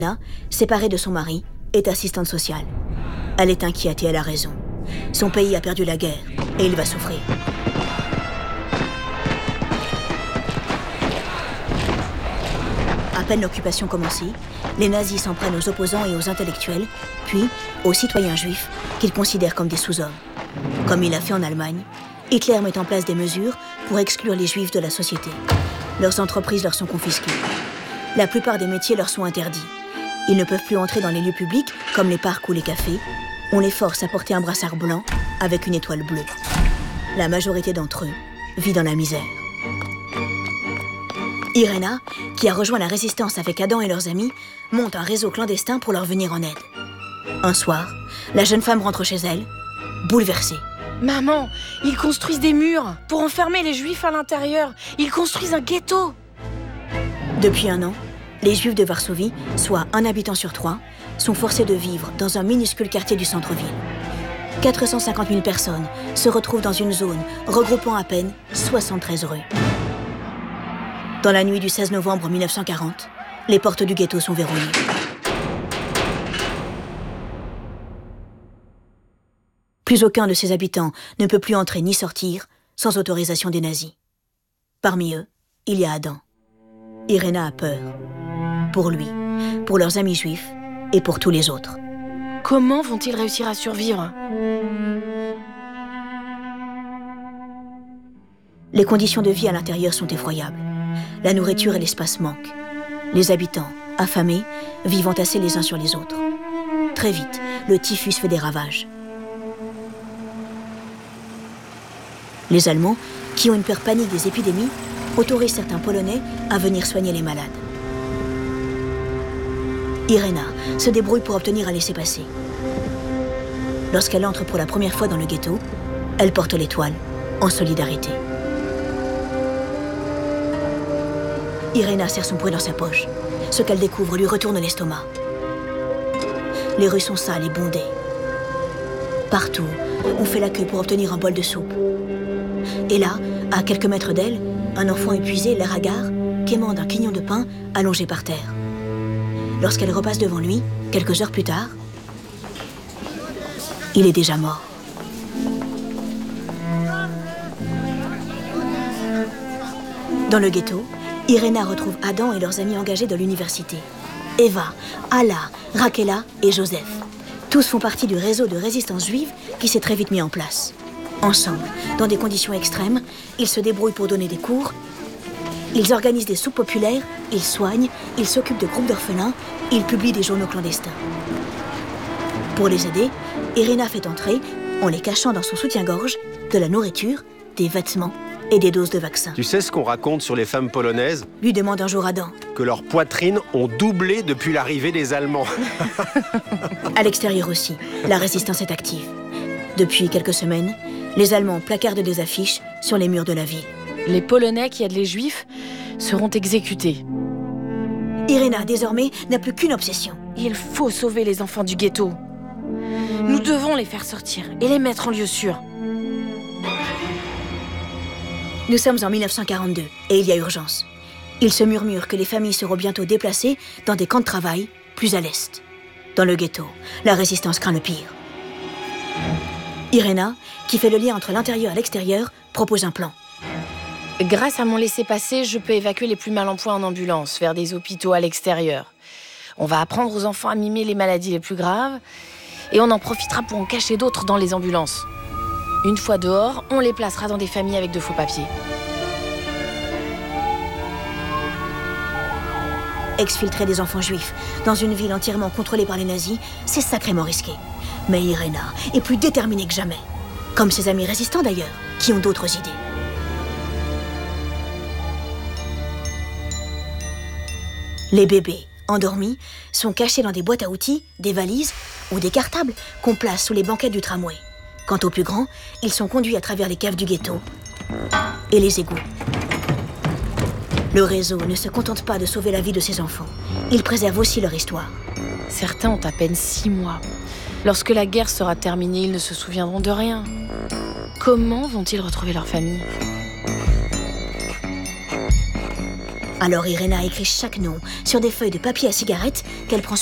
séparée de son mari, est assistante sociale. Elle est inquiète et elle a raison. Son pays a perdu la guerre et il va souffrir. À peine l'occupation commencée, les nazis s'en prennent aux opposants et aux intellectuels, puis aux citoyens juifs qu'ils considèrent comme des sous-hommes. Comme il a fait en Allemagne, Hitler met en place des mesures pour exclure les juifs de la société. Leurs entreprises leur sont confisquées. La plupart des métiers leur sont interdits. Ils ne peuvent plus entrer dans les lieux publics, comme les parcs ou les cafés. On les force à porter un brassard blanc avec une étoile bleue. La majorité d'entre eux vit dans la misère. Irena, qui a rejoint la résistance avec Adam et leurs amis, monte un réseau clandestin pour leur venir en aide. Un soir, la jeune femme rentre chez elle, bouleversée. Maman, ils construisent des murs pour enfermer les juifs à l'intérieur. Ils construisent un ghetto. Depuis un an, les juifs de Varsovie, soit 1 habitant sur 3, sont forcés de vivre dans un minuscule quartier du centre-ville. 450 000 personnes se retrouvent dans une zone regroupant à peine 73 rues. Dans la nuit du 16 novembre 1940, les portes du ghetto sont verrouillées. Plus aucun de ses habitants ne peut plus entrer ni sortir sans autorisation des nazis. Parmi eux, il y a Adam. Irena a peur. Pour lui, pour leurs amis juifs et pour tous les autres. Comment vont-ils réussir à survivre ? Les conditions de vie à l'intérieur sont effroyables. La nourriture et l'espace manquent. Les habitants, affamés, vivent entassés les uns sur les autres. Très vite, le typhus fait des ravages. Les Allemands, qui ont une peur panique des épidémies, autorisent certains Polonais à venir soigner les malades. Irena se débrouille pour obtenir un laissez-passer. Lorsqu'elle entre pour la première fois dans le ghetto, elle porte l'étoile en solidarité. Irena serre son poing dans sa poche. Ce qu'elle découvre lui retourne l'estomac. Les rues sont sales et bondées. Partout, on fait la queue pour obtenir un bol de soupe. Et là, à quelques mètres d'elle, un enfant épuisé, l'air hagard, quémande un quignon de pain allongé par terre. Lorsqu'elle repasse devant lui, quelques heures plus tard, il est déjà mort. Dans le ghetto, Irena retrouve Adam et leurs amis engagés de l'université. Eva, Alla, Rakela et Joseph. Tous font partie du réseau de résistance juive qui s'est très vite mis en place. Ensemble, dans des conditions extrêmes, ils se débrouillent pour donner des cours, ils organisent des soupes populaires, ils soignent, ils s'occupent de groupes d'orphelins, ils publient des journaux clandestins. Pour les aider, Irena fait entrer, en les cachant dans son soutien-gorge, de la nourriture, des vêtements et des doses de vaccins. Tu sais ce qu'on raconte sur les femmes polonaises ? Lui demande un jour Adam. Que leurs poitrines ont doublé depuis l'arrivée des Allemands. À l'extérieur aussi, la résistance est active. Depuis quelques semaines, les Allemands placardent des affiches sur les murs de la ville. Les Polonais qui aident les Juifs seront exécutés. Irena, désormais, n'a plus qu'une obsession. Il faut sauver les enfants du ghetto. Nous devons les faire sortir et les mettre en lieu sûr. Nous sommes en 1942 et il y a urgence. Il se murmure que les familles seront bientôt déplacées dans des camps de travail plus à l'est. Dans le ghetto, la résistance craint le pire. Irena, qui fait le lien entre l'intérieur et l'extérieur, propose un plan. Grâce à mon laissez-passer, je peux évacuer les plus mal en point en ambulance vers des hôpitaux à l'extérieur. On va apprendre aux enfants à mimer les maladies les plus graves et on en profitera pour en cacher d'autres dans les ambulances. Une fois dehors, on les placera dans des familles avec de faux papiers. Exfiltrer des enfants juifs dans une ville entièrement contrôlée par les nazis, c'est sacrément risqué. Mais Irena est plus déterminée que jamais. Comme ses amis résistants d'ailleurs, qui ont d'autres idées. Les bébés, endormis, sont cachés dans des boîtes à outils, des valises ou des cartables qu'on place sous les banquettes du tramway. Quant aux plus grands, ils sont conduits à travers les caves du ghetto et les égouts. Le réseau ne se contente pas de sauver la vie de ses enfants. Il préserve aussi leur histoire. Certains ont à peine 6 mois. Lorsque la guerre sera terminée, ils ne se souviendront de rien. Comment vont-ils retrouver leur famille ? Alors Irena écrit chaque nom sur des feuilles de papier à cigarette qu'elle prend